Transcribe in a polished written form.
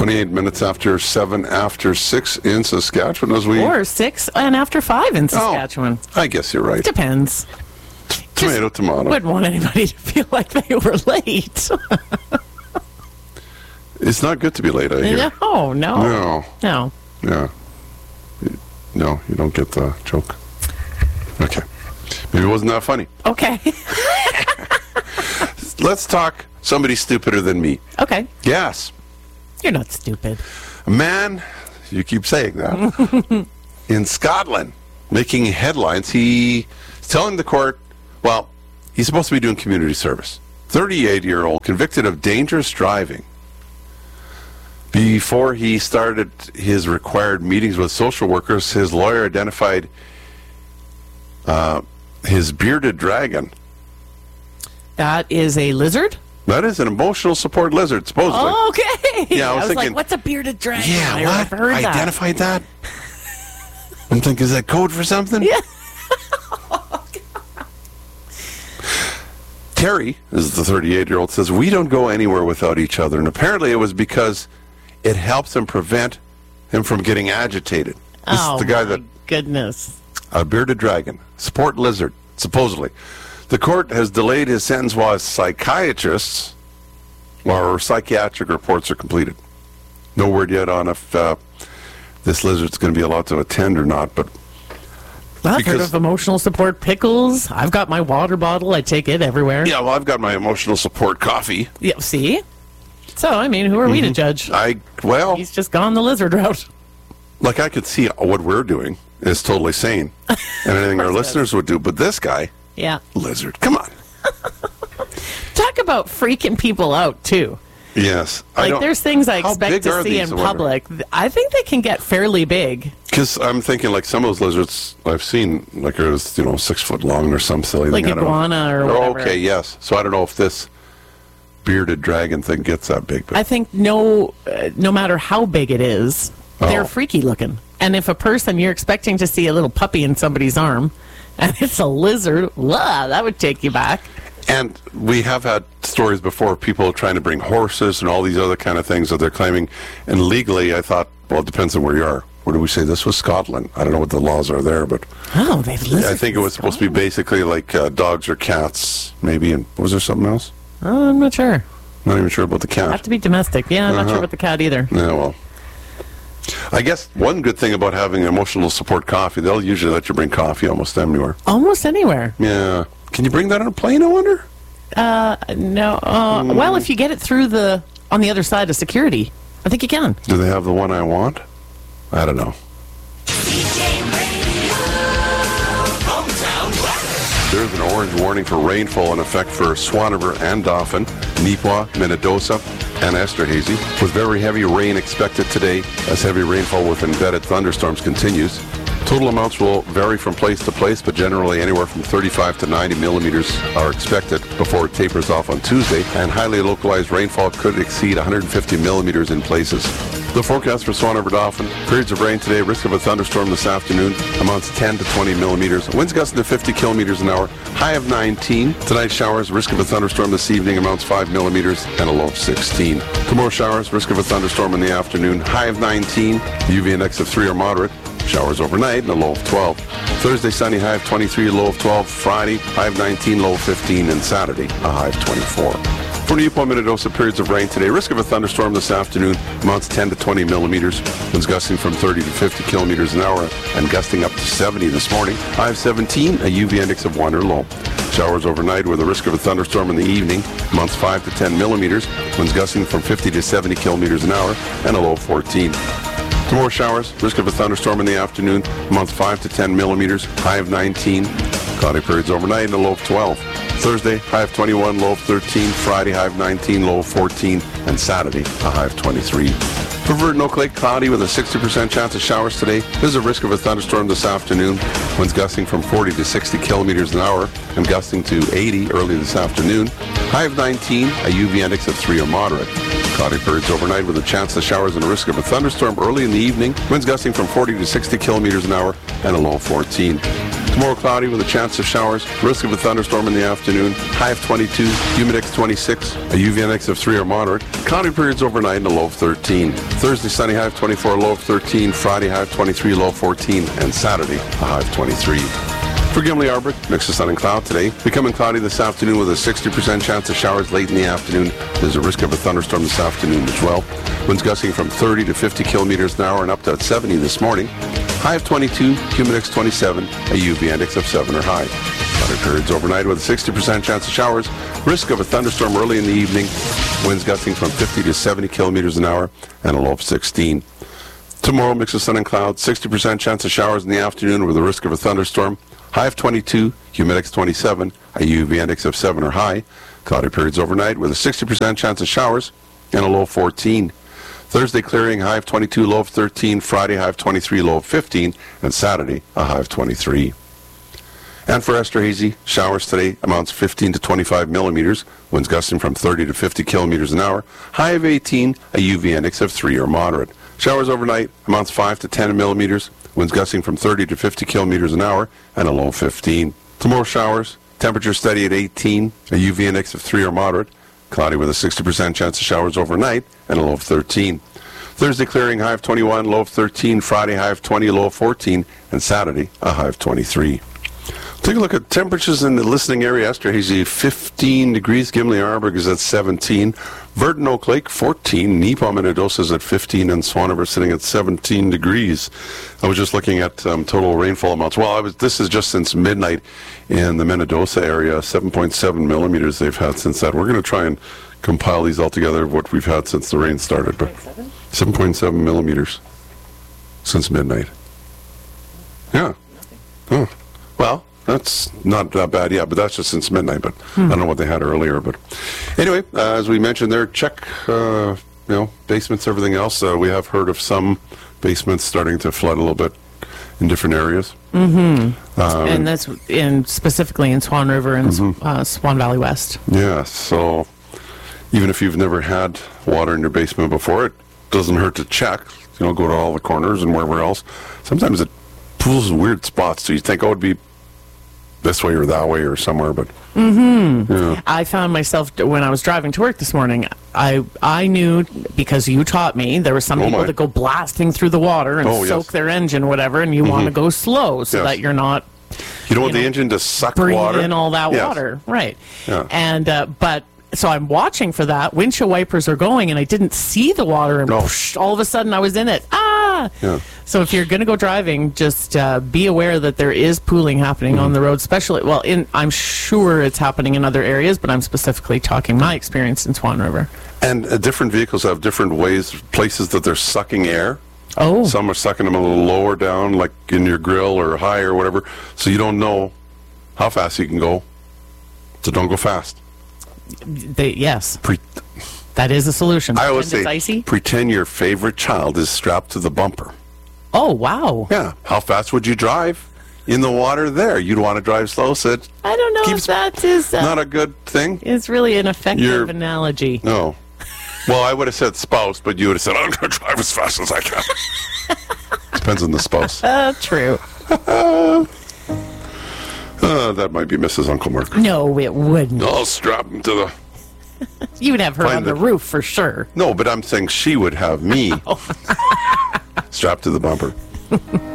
28 minutes after 7 after 6 in Saskatchewan as we... Or 6 and after 5 in Saskatchewan. I guess you're right. Depends. Tomato. Wouldn't want anybody to feel like they were late. It's not good to be late, I hear. No. Yeah. No, you don't get the joke. Okay. Maybe it wasn't that funny. Okay. Let's talk somebody stupider than me. Okay. Yes. You're not stupid. A man, you keep saying that, in Scotland, making headlines. He's telling the court, well, he's supposed to be doing community service. 38-year-old convicted of dangerous driving. Before he started his required meetings with social workers, his lawyer identified his bearded dragon. That is a lizard? That is an emotional support lizard, supposedly. Okay. Yeah, I was thinking, like, what's a bearded dragon? Yeah, I what? never heard that. Identified that? I'm thinking, is that code for something? Yeah. Terry, is the 38-year-old, says, we don't go anywhere without each other. And apparently it was because it helps him prevent him from getting agitated. This is the guy that... goodness. A bearded dragon. Support lizard, supposedly. The court has delayed his sentence while psychiatric reports are completed. No word yet on if this lizard's going to be allowed to attend or not, but... I've heard of emotional support pickles. I've got my water bottle. I take it everywhere. Yeah, well, I've got my emotional support coffee. Yeah, see? So, I mean, who are we to judge? He's just gone the lizard route. Like, I could see what we're doing is totally sane. And anything our listeners would do. But this guy... Yeah. Lizard. Come on. Talk about freaking people out, too. Yes. There's things I expect to see in public. I think they can get fairly big. Because I'm thinking, like, some of those lizards I've seen, like, are, 6 foot long or some silly like thing. Like iguana or whatever. Okay, yes. So I don't know if this bearded dragon thing gets that big. But I think no matter how big it is, they're freaky looking. And if a person, you're expecting to see a little puppy in somebody's arm, and it's a lizard, that would take you back. And we have had stories before of people trying to bring horses and all these other kind of things that they're claiming. And legally, I thought, well, it depends on where you are. Where do we say this was Scotland? I don't know what the laws are there, but they've lizards. I think it was supposed to be basically like dogs or cats, maybe. And was there something else? I'm not sure. Not even sure about the cat. Have to be domestic. Yeah, I'm not sure about the cat either. Yeah, well. I guess one good thing about having emotional support coffee, they'll usually let you bring coffee almost anywhere. Almost anywhere. Yeah. Can you bring that on a plane, I wonder? No. Well, if you get it through on the other side of security, I think you can. Do they have the one I want? I don't know. There's an orange warning for rainfall in effect for Swan River and Dauphin, Neepawa, Minnedosa, and Esterhazy, with very heavy rain expected today as heavy rainfall with embedded thunderstorms continues. Total amounts will vary from place to place, but generally anywhere from 35 to 90 millimeters are expected before it tapers off on Tuesday, and highly localized rainfall could exceed 150 millimeters in places. The forecast for Swan River Dauphin, periods of rain today, risk of a thunderstorm this afternoon, amounts 10 to 20 millimeters. Winds gusting to 50 kilometers an hour, high of 19. Tonight showers, risk of a thunderstorm this evening, amounts 5 millimeters and a low of 16. Tomorrow showers, risk of a thunderstorm in the afternoon, high of 19. UV index of 3 or moderate. Showers overnight and a low of 12. Thursday, sunny, high of 23, low of 12. Friday, high of 19, low of 15. And Saturday, a high of 24. For Neepawa, Minnedosa, periods of rain today. Risk of a thunderstorm this afternoon, amounts 10 to 20 millimeters. Winds gusting from 30 to 50 kilometers an hour and gusting up to 70 this morning. High of 17, a UV index of 1 or low. Showers overnight with a risk of a thunderstorm in the evening, amounts 5 to 10 millimeters. Winds gusting from 50 to 70 kilometers an hour and a low of 14. Tomorrow showers, risk of a thunderstorm in the afternoon, amounts 5 to 10 millimeters, high of 19. Cloudy periods overnight and a low of 12. Thursday, high of 21, low of 13. Friday, high of 19, low of 14. And Saturday, a high of 23. For Verdun, Oak Lake, cloudy with a 60% chance of showers today. There's a risk of a thunderstorm this afternoon. Winds gusting from 40 to 60 kilometers an hour and gusting to 80 early this afternoon. High of 19, a UV index of 3 or moderate. Cloudy periods overnight with a chance of showers and a risk of a thunderstorm early in the evening. Winds gusting from 40 to 60 kilometers an hour and a low of 14. Tomorrow cloudy with a chance of showers. Risk of a thunderstorm in the afternoon. High of 22. Humidex 26. A UV index of 3 or moderate. Cloudy periods overnight and a low of 13. Thursday sunny, high of 24, low of 13. Friday high of 23, low of 14. And Saturday a high of 23. For Gimli Arbor, mix of sun and cloud today. Becoming cloudy this afternoon with a 60% chance of showers late in the afternoon. There's a risk of a thunderstorm this afternoon as well. Winds gusting from 30 to 50 kilometers an hour and up to 70 this morning. High of 22, Humidex 27, a UV index of 7 or high. Cloudy periods overnight with a 60% chance of showers. Risk of a thunderstorm early in the evening. Winds gusting from 50 to 70 kilometers an hour and a low of 16. Tomorrow, mix of sun and clouds. 60% chance of showers in the afternoon with a risk of a thunderstorm. High of 22, Humidex 27, a UV index of 7 or high. Cloudy periods overnight with a 60% chance of showers and a low of 14. Thursday clearing, high of 22, low of 13. Friday, high of 23, low of 15. And Saturday, a high of 23. And for Esterhazy, showers today amounts 15 to 25 millimeters. Winds gusting from 30 to 50 kilometers an hour. High of 18, a UV index of 3 or moderate. Showers overnight amounts 5 to 10 millimeters. Winds gusting from 30 to 50 kilometers an hour and a low of 15. Tomorrow showers, temperature steady at 18, a UV index of 3 or moderate. Cloudy with a 60% chance of showers overnight and a low of 13. Thursday clearing, high of 21, low of 13. Friday, high of 20, low of 14. And Saturday, a high of 23. Take a look at temperatures in the listening area. Esterhazy, 15 degrees. Gimli Arborg is at 17. Verdon Oak Lake, 14. Neepaw Minnedosa is at 15. And Swan River sitting at 17 degrees. I was just looking at total rainfall amounts. Well, this is just since midnight in the Minnedosa area. 7.7 millimeters they've had since that. We're going to try and compile these all together of what we've had since the rain started. But 7.7 millimeters since midnight. Yeah. Oh. Well, that's not that bad, yeah, but that's just since midnight, but I don't know what they had earlier. But anyway, as we mentioned there, check, basements, everything else. We have heard of some basements starting to flood a little bit in different areas. Mm-hmm. And that's specifically in Swan River and Swan Valley West. Yeah, so even if you've never had water in your basement before, it doesn't hurt to check. Go to all the corners and wherever else. Sometimes it pools in weird spots, so you think, it'd be this way or that way or somewhere, but yeah. I found myself when I was driving to work this morning, I knew, because you taught me, there were some people that go blasting through the water and soak their engine, whatever, and you want to go slow so that you're not, you don't want the engine to suck bring water in all that water, right? Yeah. And but so I'm watching for that. Windshield wipers are going, and I didn't see the water, and all of a sudden I was in it. Yeah. So if you're going to go driving, just be aware that there is pooling happening on the road, especially, I'm sure it's happening in other areas, but I'm specifically talking my experience in Swan River. And different vehicles have different places that they're sucking air. Oh. Some are sucking them a little lower down, like in your grill or high or whatever, so you don't know how fast you can go. So don't go fast. Yes. That is a solution. I always say, icy? Pretend your favorite child is strapped to the bumper. Oh, wow. Yeah. How fast would you drive in the water there? You'd want to drive slow, so I don't know if that is not a good thing. It's really an effective analogy. No. Well, I would have said spouse, but you would have said, I'm going to drive as fast as I can. Depends on the spouse. True. That might be Mrs. Uncle Mark. No, it wouldn't. I'll strap him to the... You would have her on the roof for sure. No, but I'm saying she would have me strapped to the bumper.